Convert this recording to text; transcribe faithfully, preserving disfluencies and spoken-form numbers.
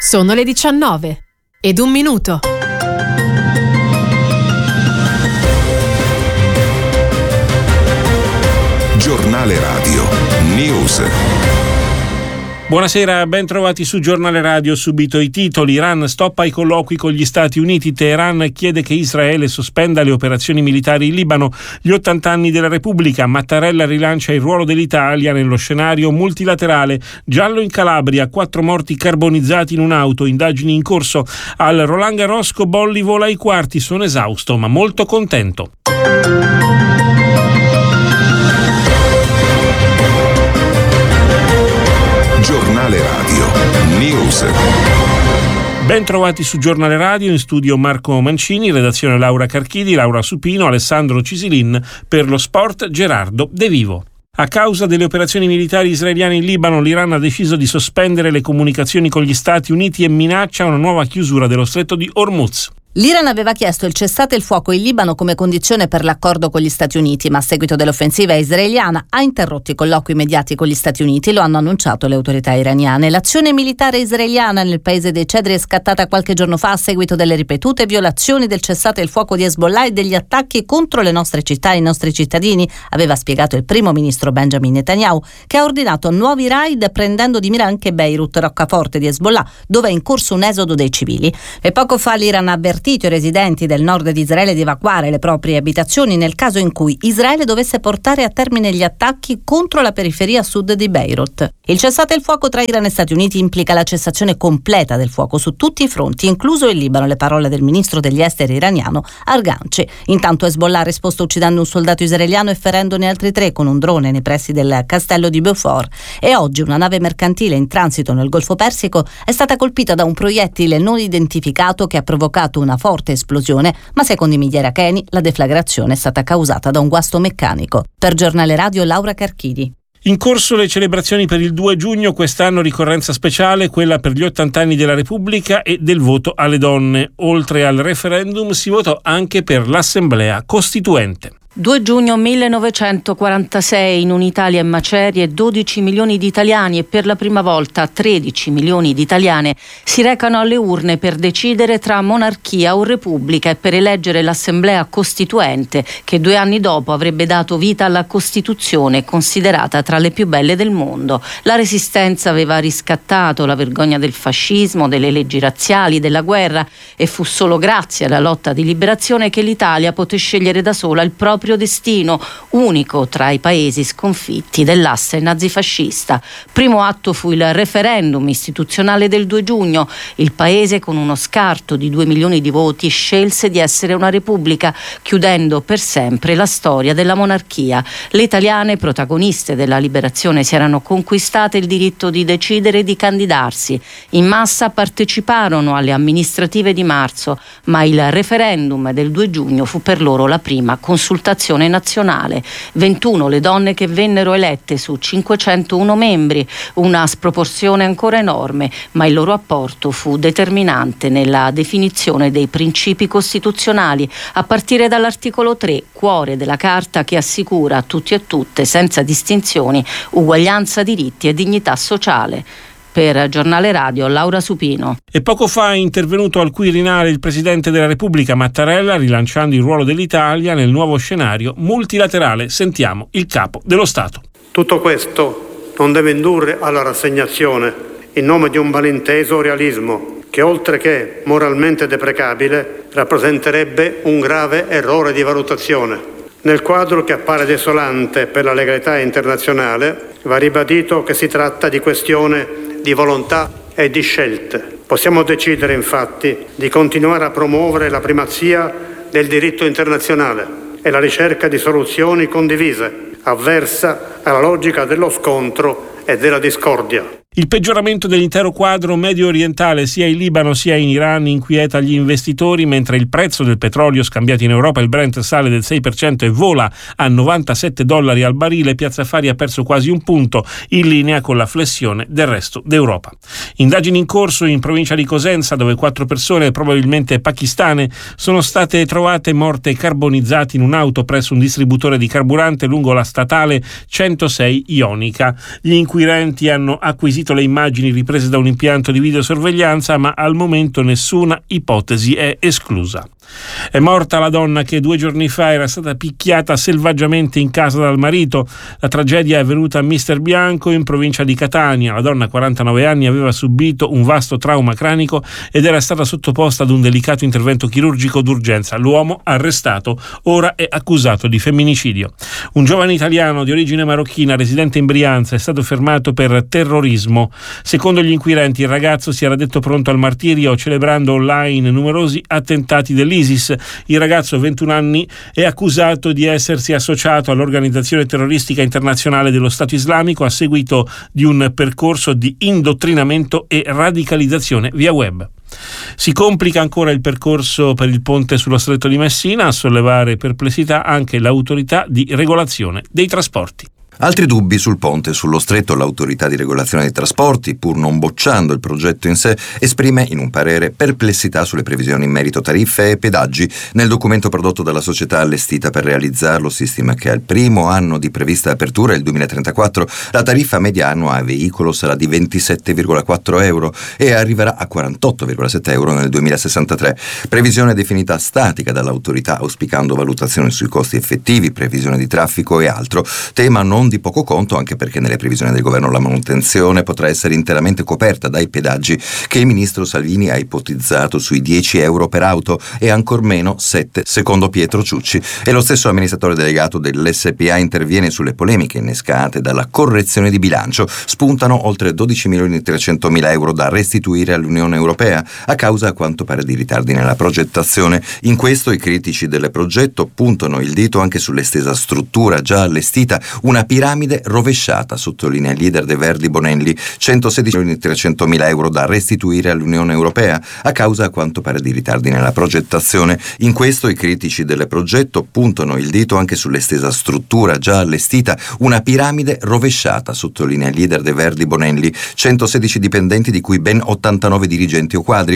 Sono le diciannove ed un minuto. Giornale Radio News. Buonasera, ben trovati su Giornale Radio. Subito i titoli. Iran stoppa i colloqui con gli Stati Uniti. Teheran chiede che Israele sospenda le operazioni militari in Libano. Gli ottanta anni della Repubblica. Mattarella rilancia il ruolo dell'Italia nello scenario multilaterale. Giallo in Calabria, quattro morti carbonizzati in un'auto. Indagini in corso. Al Roland Garros Bolli vola ai quarti. Sono esausto ma molto contento. Giornale Radio News. Ben trovati su Giornale Radio, in studio Marco Mancini, redazione Laura Carchidi, Laura Supino, Alessandro Cisilin, per lo sport Gerardo De Vivo. A causa delle operazioni militari israeliane in Libano, l'Iran ha deciso di sospendere le comunicazioni con gli Stati Uniti e minaccia una nuova chiusura dello stretto di Hormuz. L'Iran aveva chiesto il cessate il fuoco in Libano come condizione per l'accordo con gli Stati Uniti, ma a seguito dell'offensiva israeliana ha interrotto i colloqui immediati con gli Stati Uniti, lo hanno annunciato le autorità iraniane. L'azione militare israeliana nel paese dei Cedri è scattata qualche giorno fa a seguito delle ripetute violazioni del cessate il fuoco di Hezbollah e degli attacchi contro le nostre città e i nostri cittadini, aveva spiegato il primo ministro Benjamin Netanyahu, che ha ordinato nuovi raid prendendo di mira anche Beirut, roccaforte di Hezbollah, dove è in corso un esodo dei civili. E poco fa l'Iran ha avvertito i residenti del nord di Israele di evacuare le proprie abitazioni nel caso in cui Israele dovesse portare a termine gli attacchi contro la periferia sud di Beirut. Il cessate il fuoco tra Iran e Stati Uniti implica la cessazione completa del fuoco su tutti i fronti, incluso il Libano, le parole del ministro degli esteri iraniano Arghanci. Intanto Hezbollah ha risposto uccidendo un soldato israeliano e ferendone altri tre con un drone nei pressi del castello di Beaufort, e oggi una nave mercantile in transito nel Golfo Persico è stata colpita da un proiettile non identificato che ha provocato una forte esplosione, ma secondo i media iracheni la deflagrazione è stata causata da un guasto meccanico. Per Giornale Radio Laura Carchidi. In corso le celebrazioni per il due giugno, quest'anno ricorrenza speciale, quella per gli ottanta anni della Repubblica e del voto alle donne. Oltre al referendum si votò anche per l'Assemblea Costituente. due giugno millenovecentoquarantasei, in un'Italia in macerie, dodici milioni di italiani e per la prima volta tredici milioni di italiane si recano alle urne per decidere tra monarchia o repubblica e per eleggere l'Assemblea Costituente, che due anni dopo avrebbe dato vita alla Costituzione, considerata tra le più belle del mondo. La Resistenza aveva riscattato la vergogna del fascismo, delle leggi razziali, della guerra, e fu solo grazie alla lotta di liberazione che l'Italia poté scegliere da sola il proprio destino, unico tra i paesi sconfitti dell'asse nazifascista. Primo atto fu il referendum istituzionale del due giugno. Il paese, con uno scarto di due milioni di voti, scelse di essere una repubblica, chiudendo per sempre la storia della monarchia. Le italiane, protagoniste della liberazione, si erano conquistate il diritto di decidere e di candidarsi. In massa parteciparono alle amministrative di marzo, ma il referendum del due giugno fu per loro la prima consultazione nazionale. ventuno le donne che vennero elette su cinquecentouno membri, una sproporzione ancora enorme, ma il loro apporto fu determinante nella definizione dei principi costituzionali, a partire dall'articolo tre, cuore della Carta, che assicura a tutti e tutte, senza distinzioni, uguaglianza, diritti e dignità sociale. Per Giornale Radio Laura Supino. E poco fa è intervenuto al Quirinale il Presidente della Repubblica Mattarella, rilanciando il ruolo dell'Italia nel nuovo scenario multilaterale. Sentiamo il Capo dello Stato. Tutto questo non deve indurre alla rassegnazione in nome di un malinteso realismo che, oltre che moralmente deprecabile, rappresenterebbe un grave errore di valutazione. Nel quadro che appare desolante per la legalità internazionale, va ribadito che si tratta di questione di volontà e di scelte. Possiamo decidere, infatti, di continuare a promuovere la primazia del diritto internazionale e la ricerca di soluzioni condivise, avversa alla logica dello scontro e della discordia. Il peggioramento dell'intero quadro medio orientale, sia in Libano sia in Iran, inquieta gli investitori, mentre il prezzo del petrolio scambiato in Europa, il Brent, sale del sei per cento e vola a novantasette dollari al barile. Piazza Affari ha perso quasi un punto, in linea con la flessione del resto d'Europa. Indagini in corso in provincia di Cosenza, dove quattro persone, probabilmente pakistane, sono state trovate morte carbonizzate in un'auto presso un distributore di carburante lungo la statale centosei Ionica. Gli inquirenti hanno acquisito acquisito le immagini riprese da un impianto di videosorveglianza, ma al momento nessuna ipotesi è esclusa. È morta la donna che due giorni fa era stata picchiata selvaggiamente in casa dal marito. La tragedia è avvenuta a Mister Bianco, in provincia di Catania. La donna, quarantanove anni, aveva subito un vasto trauma cranico ed era stata sottoposta ad un delicato intervento chirurgico d'urgenza. L'uomo, arrestato, ora è accusato di femminicidio. Un giovane italiano di origine marocchina residente in Brianza è stato fermato per terrorismo. Secondo gli inquirenti, il ragazzo si era detto pronto al martirio celebrando online numerosi attentati dell'ISIS. Il ragazzo, ventuno anni, è accusato di essersi associato all'organizzazione terroristica internazionale dello Stato Islamico a seguito di un percorso di indottrinamento e radicalizzazione via web. Si complica ancora il percorso per il ponte sullo Stretto di Messina, a sollevare perplessità anche l'autorità di regolazione dei trasporti. Altri dubbi sul ponte sullo Stretto. L'autorità di regolazione dei trasporti, pur non bocciando il progetto in sé, esprime in un parere perplessità sulle previsioni in merito tariffe e pedaggi. Nel documento prodotto dalla società allestita per realizzarlo si stima che al primo anno di prevista apertura, il duemilatrentaquattro, la tariffa media annua a veicolo sarà di ventisette virgola quattro euro e arriverà a quarantotto virgola sette euro nel duemilasessantatré. Previsione definita statica dall'autorità, auspicando valutazioni sui costi effettivi, previsione di traffico e altro. Tema non di poco conto, anche perché nelle previsioni del governo la manutenzione potrà essere interamente coperta dai pedaggi che il ministro Salvini ha ipotizzato sui dieci euro per auto e ancor meno sette secondo Pietro Ciucci. E lo stesso amministratore delegato dell'S P A interviene sulle polemiche innescate dalla correzione di bilancio. Spuntano oltre dodici milioni trecentomila euro da restituire all'Unione Europea a causa, a quanto pare, di ritardi nella progettazione. In questo i critici del progetto puntano il dito anche sull'estesa struttura già allestita, una piramide rovesciata, sottolinea il leader dei Verdi Bonelli. centosedici milioni trecentomila euro da restituire all'Unione Europea a causa, a quanto pare, di ritardi nella progettazione. In questo i critici del progetto puntano il dito anche sull'estesa struttura già allestita, una piramide rovesciata, sottolinea il leader dei Verdi Bonelli. centosedici dipendenti, di cui ben ottantanove dirigenti o quadri.